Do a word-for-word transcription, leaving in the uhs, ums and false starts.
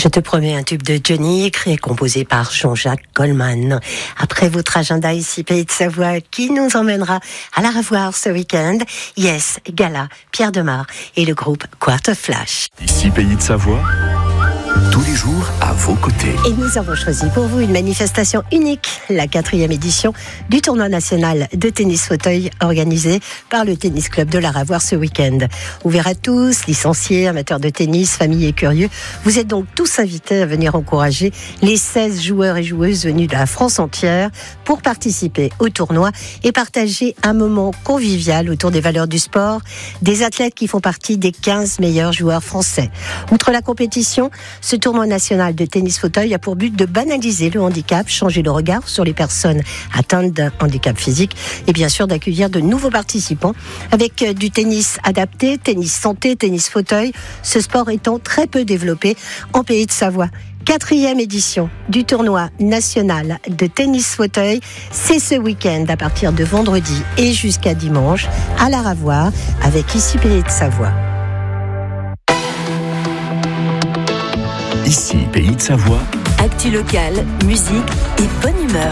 Je te promets un tube de Johnny, écrit et composé par Jean-Jacques Goldman. Après votre agenda ici, Pays de Savoie, qui nous emmènera à la revoir ce week-end, Yes, Gala, Pierre Demar et le groupe Quarter Flash. Ici, Pays de Savoie, tous les jours à vos côtés. Et nous avons choisi pour vous une manifestation unique, la quatrième édition du tournoi national de tennis fauteuil organisé par le Tennis Club de la Ravoire ce week-end. Ouvert à tous, licenciés, amateurs de tennis, familles et curieux, vous êtes donc tous invités à venir encourager les seize joueurs et joueuses venus de la France entière pour participer au tournoi et partager un moment convivial autour des valeurs du sport, des athlètes qui font partie des quinze meilleurs joueurs français. Outre la compétition, ce tournoi national de tennis fauteuil a pour but de banaliser le handicap, changer le regard sur les personnes atteintes d'un handicap physique et bien sûr d'accueillir de nouveaux participants avec du tennis adapté, tennis santé, tennis fauteuil, ce sport étant très peu développé en Pays de Savoie. Quatrième édition du tournoi national de tennis fauteuil, c'est ce week-end à partir de vendredi et jusqu'à dimanche à la Ravoire avec ici Pays de Savoie. Ici, Pays de Savoie. Actu locale, musique et bonne humeur.